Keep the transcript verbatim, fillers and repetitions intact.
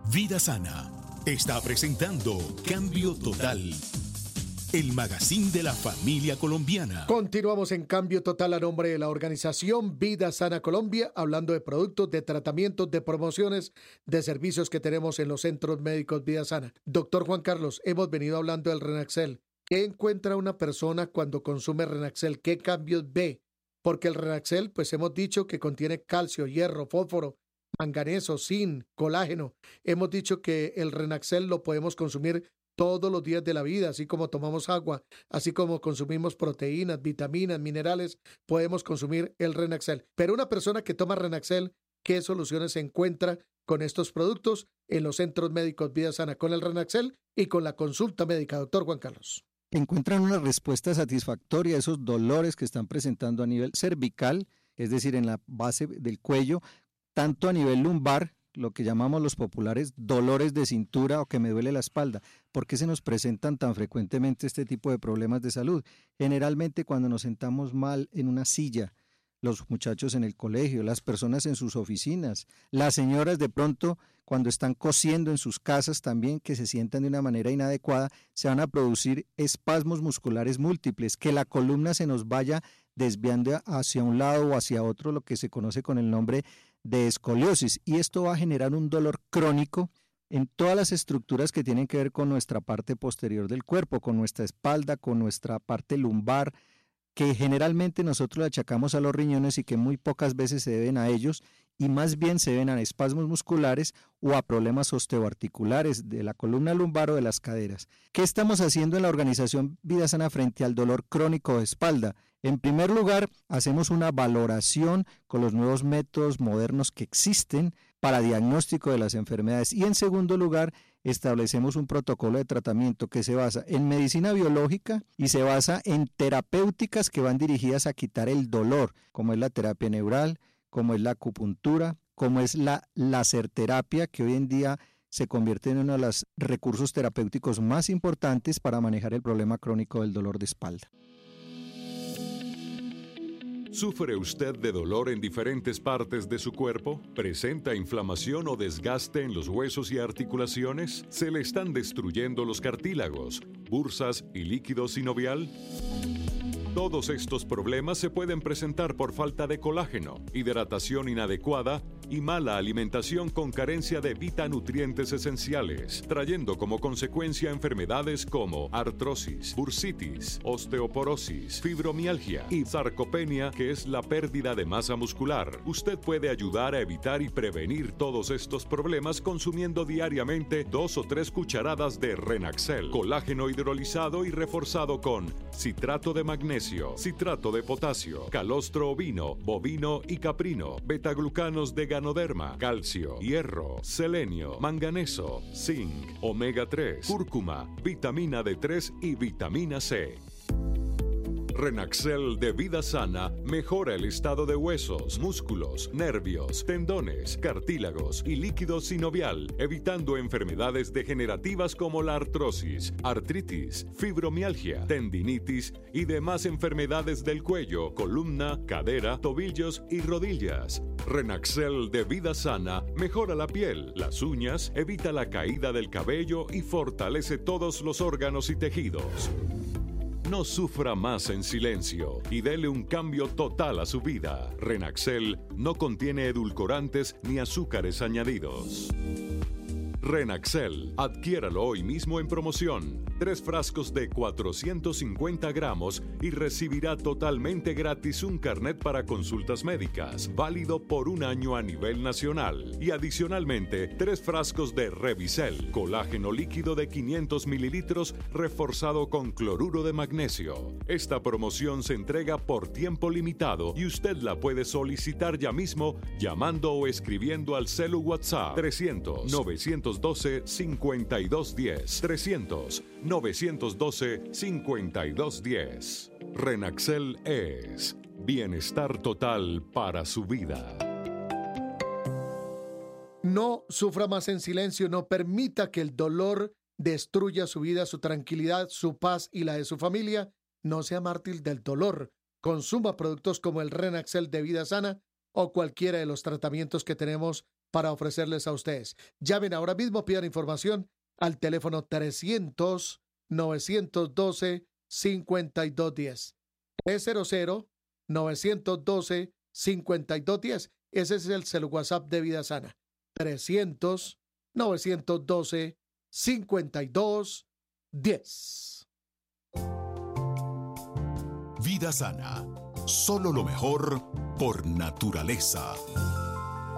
Vida Sana está presentando Cambio Total, el magazine de la familia colombiana. Continuamos en Cambio Total a nombre de la organización Vida Sana Colombia, hablando de productos, de tratamientos, de promociones, de servicios que tenemos en los centros médicos Vida Sana. Doctor Juan Carlos, hemos venido hablando del Renaxel. ¿Qué encuentra una persona cuando consume Renaxel? ¿Qué cambios ve? Porque el Renaxel, pues hemos dicho que contiene calcio, hierro, fósforo, manganeso, zinc, colágeno. Hemos dicho que el Renaxel lo podemos consumir todos los días de la vida, así como tomamos agua, así como consumimos proteínas, vitaminas, minerales, podemos consumir el Renaxel. Pero una persona que toma Renaxel, ¿qué soluciones se encuentra con estos productos en los centros médicos Vida Sana con el Renaxel y con la consulta médica? Doctor Juan Carlos. Encuentran una respuesta satisfactoria a esos dolores que están presentando a nivel cervical, es decir, en la base del cuello, tanto a nivel lumbar, lo que llamamos los populares dolores de cintura o que me duele la espalda. ¿Por qué se nos presentan tan frecuentemente este tipo de problemas de salud? Generalmente cuando nos sentamos mal en una silla, los muchachos en el colegio, las personas en sus oficinas, las señoras de pronto cuando están cosiendo en sus casas también, que se sientan de una manera inadecuada, se van a producir espasmos musculares múltiples, que la columna se nos vaya desviando hacia un lado o hacia otro, lo que se conoce con el nombre de escoliosis, y esto va a generar un dolor crónico en todas las estructuras que tienen que ver con nuestra parte posterior del cuerpo, con nuestra espalda, con nuestra parte lumbar, que generalmente nosotros le achacamos a los riñones y que muy pocas veces se deben a ellos, y más bien se deben a espasmos musculares o a problemas osteoarticulares de la columna lumbar o de las caderas. ¿Qué estamos haciendo en la organización Vida Sana frente al dolor crónico de espalda? En primer lugar, hacemos una valoración con los nuevos métodos modernos que existen para diagnóstico de las enfermedades, y en segundo lugar, establecemos un protocolo de tratamiento que se basa en medicina biológica y se basa en terapéuticas que van dirigidas a quitar el dolor, como es la terapia neural, como es la acupuntura, como es la laserterapia, que hoy en día se convierte en uno de los recursos terapéuticos más importantes para manejar el problema crónico del dolor de espalda. ¿Sufre usted de dolor en diferentes partes de su cuerpo? ¿Presenta inflamación o desgaste en los huesos y articulaciones? ¿Se le están destruyendo los cartílagos, bursas y líquido sinovial? Todos estos problemas se pueden presentar por falta de colágeno, hidratación inadecuada y mala alimentación con carencia de vitanutrientes esenciales, trayendo como consecuencia enfermedades como artrosis, bursitis, osteoporosis, fibromialgia y sarcopenia, que es la pérdida de masa muscular. Usted puede ayudar a evitar y prevenir todos estos problemas consumiendo diariamente dos o tres cucharadas de Renaxel, colágeno hidrolizado y reforzado con citrato de magnesio, citrato de potasio, calostro ovino, bovino y caprino, betaglucanos de ganoderma, calcio, hierro, selenio, manganeso, zinc, omega tres, cúrcuma, vitamina D tres y vitamina C. Renaxel de Vida Sana mejora el estado de huesos, músculos, nervios, tendones, cartílagos y líquido sinovial, evitando enfermedades degenerativas como la artrosis, artritis, fibromialgia, tendinitis y demás enfermedades del cuello, columna, cadera, tobillos y rodillas. Renaxel de Vida Sana mejora la piel, las uñas, evita la caída del cabello y fortalece todos los órganos y tejidos. No sufra más en silencio y dele un cambio total a su vida. Renaxel no contiene edulcorantes ni azúcares añadidos. Renaxel, adquiéralo hoy mismo en promoción. Tres frascos de cuatrocientos cincuenta gramos y recibirá totalmente gratis un carnet para consultas médicas, válido por un año a nivel nacional. Y adicionalmente, tres frascos de Revisel, colágeno líquido de quinientos mililitros reforzado con cloruro de magnesio. Esta promoción se entrega por tiempo limitado y usted la puede solicitar ya mismo llamando o escribiendo al celu WhatsApp trescientos, novecientos doce, cincuenta y dos diez, trescientos, novecientos doce, cincuenta y dos diez. Renaxel es bienestar total para su vida. No sufra más en silencio, no permita que el dolor destruya su vida, su tranquilidad, su paz y la de su familia. No sea mártir del dolor. Consuma productos como el Renaxel de Vida Sana o cualquiera de los tratamientos que tenemos para ofrecerles a ustedes. Llamen ahora mismo, pidan información al teléfono trescientos, novecientos doce, cincuenta y dos diez. trescientos, novecientos doce, cincuenta y dos diez. Ese es el celu WhatsApp de Vida Sana. trescientos, novecientos doce, cincuenta y dos diez. Vida Sana. Solo lo mejor por naturaleza.